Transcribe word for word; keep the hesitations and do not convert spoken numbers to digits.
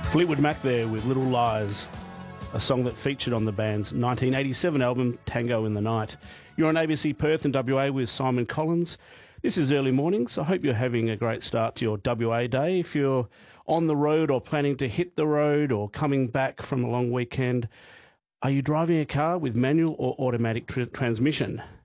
Fleetwood Mac there with Little Lies, a song that featured on the band's nineteen eighty-seven album Tango in the Night. You're on A B C Perth and W A with Simon Collins. This is early mornings. I hope you're having a great start to your W A day. If you're on the road or planning to hit the road or coming back from a long weekend, are you driving a car with manual or automatic tr- transmission?